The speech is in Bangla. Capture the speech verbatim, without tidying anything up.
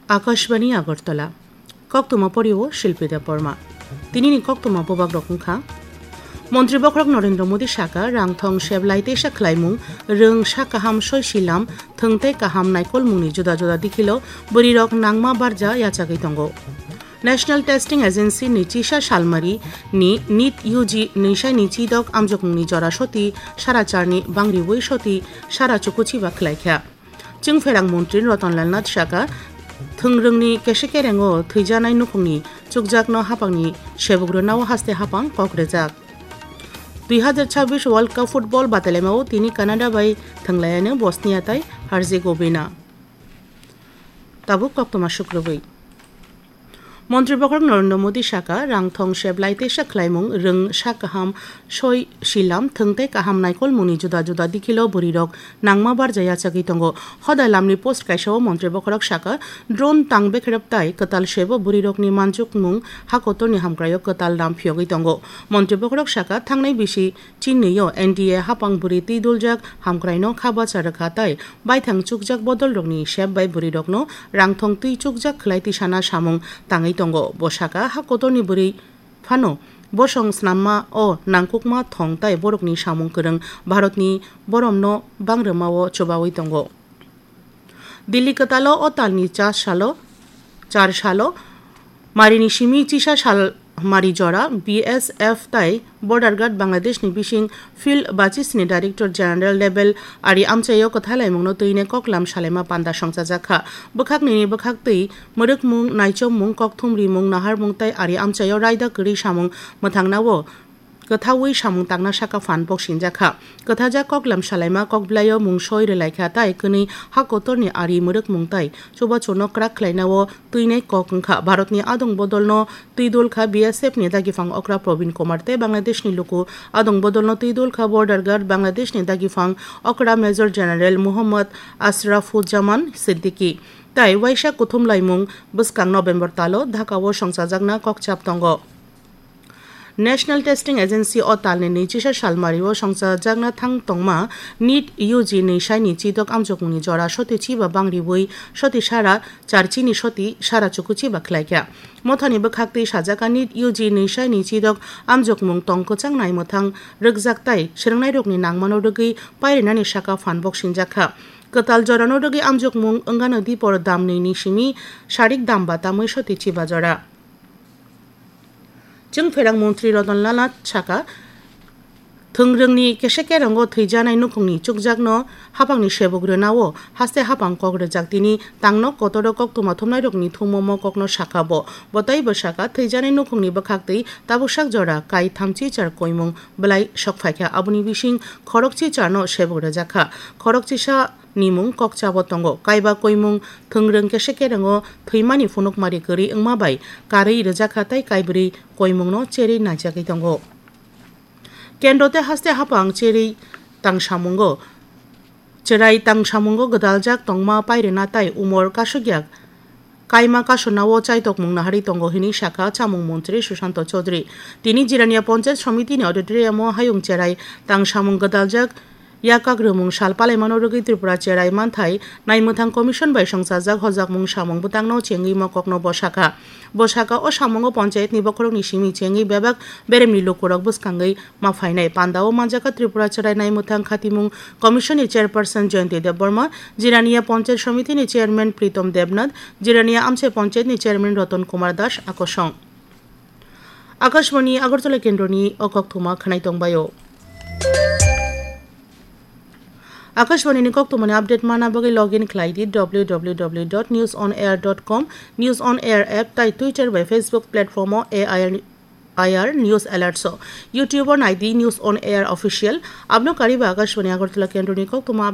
আকাশবাণী আগরতলা কক্তমা পরিও শিল্পীদেব বর্মা তিনি কক্তমা বোবাক রকমখা মন্ত্রী বখরক নরেন্দ্র মোদী সাকা রাংথং সেবলাইতে সাখলাইমুং রং সা কাহাম সয় শিলাম থংতে কাহাম নাইকল মুনি জুদা জুদা দিখিল বরিরক নাংমা Berjaya ইয়াচাগৈ তঙ্গ national testing agency ni চিসা সালমারি ni নিট ইউজি নিশাই ni চিদক আমজকমুনি জরা সতি সারা চারনি বাংরি ওই সতি সারা চুকুচি বা খ্লাইখ্যা চিং ফেরাং মন্ত্রী রতনলাল নাথ সাকা থংরংনি কেশেকেরেঙ্গো থৈজানাই নুখুংনি চুকজাকনো হাপাংনি সেবগ্রনাও হাসতে হাপাং কক্রেজাক দুই হাজার ছাব্বিশ ওয়ার্ল্ড কাপ ফুটবল বাতালেমাও তিনি কানাডা বাই থাংলায়ানো বসনিয়াতাই হার্জেগোভিনা তাবুক কক্তমা শুক্রবৈ মন্ত্রী বখরক নরেন্দ্র মোদী সাকা রাংথং সেবলাইতে সাখলাইমুং রং সা কাহাম সয় শিলাম থংতে কাহাম নাইকল মুনি জুদা জুদা দিখিল বরিরক নাংমা বারজা ইয়াচাগৈ তঙ্গ হদাই লামনি পোস্ট কাইসাও মন্ত্রী বখরক সাকা ড্রোন তাংবে খেরপতাই কতাল সেব বরিরকনি মানচুক মুং হাকতরনি হামক্রায় কতাল নাম ফিয়গৈ তঙ্গ মন্ত্রী বখরক সাকা থাংনাই বিসি চিননিও এনডিএ হাপাং বুরি তিদুলজাক হামক্রাইনো খাবা চারখাতাই বাইথাং চুকজাক বদল রকনি সেব বাই বরিরকনো রাংথং তুই চুকজাক খ্লাইতি সানা সামং তাঙै তঙ্গ বসাকা হাকতরনি বুরি ফানো বসং স্নামা ও নাংকুকমা থংতাই বরকনি সামং করং ভারতনি বরমনো বাংরমাও চবাওই তঙ্গ দিল্লি কতালো ও তালনি চার সালো চার সালো মারিনি সিমি চিসা সাল মারি জরা বিএসএফ তাই border guard Bangladesh ni bising field বাচিসনি director general level আরি আমচাইও কথালাইমুংনো তৈনে ককলাম সালেমা পান্দা সংসা জাখা বখাকনি বখাক তৈ মরক মুং নাইচম মুং ককথুমরি মুং নাহার মুং তাই আরি আমচাইও রায়দা করি সামুং মথাংনাও কথাওই সামুং তাংনা সাকা ফান বক্সিন জাখা কথাজা ককলাম সালাইমা ককব্লাইও মুং সয় রেলাইখা তাই কনি হাকতরনি আরি মরক মুং তাই চুবা চনো ক্রাক খ্লাইনাও তৈনে ককংখা ভারতনি আদং বদলনো তৈদুলখা বিএসএফ ni দাগিফাং অকরা প্রবীণ কুমারতে বাংলাদেশনি লুকু আদং বদলনো তৈদুলখা border guard বাংলাদেশনি দাগিফাং অকরা major general Mohammad Ashrafuzzaman Siddiqui তাই ওয়াইশা কুথুম লাইমুং বসকাং নভেম্বর তালো ঢাকাও সংসাজাগনা ককচাপ তঙ্গ ন্যাশনাল টেস্টিং এজেন্সি ও তালনি নিচিসা সালমারিও সংসা জাগনা থাং তংমা নিট ইউজি নিশাই নি চিদক আমজকমুনি জরা সতি চিবা বাংরি বই সতি সারা চারচিনি সতি সারা চুকুচি বা খ্লাইখ্যা মথানি বখাকতৈ সাজাকা নিট ইউজি নিশাই নি চিদক আমজকমুং তংকচাং নাই মথাং রগজাকতাই সেরংনাই রকনি নাংমানো রগৈ পাইরেনানি সাকা ফানবক সিনজাখা কতাল জরানো রগৈ আমজকমুং অঙ্গানদি পর দাম নেই সিমি শারিক দাম বাতামৈ সতি চিবা জরা চিং ফেরাং মন্ত্রী রতনলাল নাথ সাকা থংরংনি কেশেকেরেঙ্গো থৈজানাই নুখুংনি চুকজাকনো হাপাংনি সেবগ্রনাও হাসতে হাপাং কক্রেজাক তিনি তাংনো কতর কক্তমা থমনাই রকনি থুমমো ককনো সাকাবো বতাই বসাকা থৈজানাই নুখুংনি বখাকতৈ তাবুসাক জরা কাই থামচি চার কইমুং বলাই সকফাইখা আবুনি বিসিং খরকচি চারনো সেবগ্রজাখা খরকচিসা নিমুং ককচাবো তঙ্গ কাইবা কইমুং থংরং কেশেকেরেঙ্গো থৈমানি ফুনুকমারি করি ওংমাবাই কাरै রজাখা তাই কাইবরি কইমুংনো চেরি নাইজাগৈ তঙ্গ কেন্দ্রতে হাসতে হাপাং চেরি তাংসামুঙ্গো চেরাই তাংসামুঙ্গো গদালজাক তংমা পাইরেনা তাই উমর কাশুগিয়াক কাইমা কাশনাও চাইতক মুং নাহারি তঙ্গ হিনি শাখা চামুং মন্ত্রী সুশান্ত চৌধুরী তিনি জিরানিয়া পঞ্চায়েত সমিতি নি অডিটোরিয়ামো হায়ুং চেরাই তাংসামুং গদালজাক ইয়াকাগ্রমুং সালপালাইমানো রগৈ ত্রিপুরা চেরাই মানথাই নাইমথাং commission by সংসাজাক হজাক মুং সামুং বুতাংনো Changi মককনো বসাকা বসাকা O সামুঙ্গ panchayat নিবখরক নিসিমি Changi বেবাক বেরেমনি লোকরক বুসকাঙ্গৈ মাফাইনাই পান্দাও মানজাকা ত্রিপুরা চেরাই নাইমথাং খাতিমুং কমিশনের চেয়ারপারসন জয়ন্তী দেববর্মা জিরানিয়া পঞ্চায়েত সমিতি নি চেয়ারম্যান প্রীতম দেবনাথ জিরানিয়া আমছে পঞ্চায়েত নি চেয়ারম্যান রতন কুমার দাস আকর্ষং আকাশবাণী আগরতলা কেন্দ্রনি অককথুমা খানাই তংবায়ো आकाशवाणी नि कक्तमनि अपडेट माना बगै login ख्लाइदि W W W dot news on air dot come news on air app ताई Twitter bye Facebook platform A IR news alerts YouTuber नाइदि news on air official आपनो कारिबा आकाशवाणी আগরতলা কেন্দ্র नि कक्तमा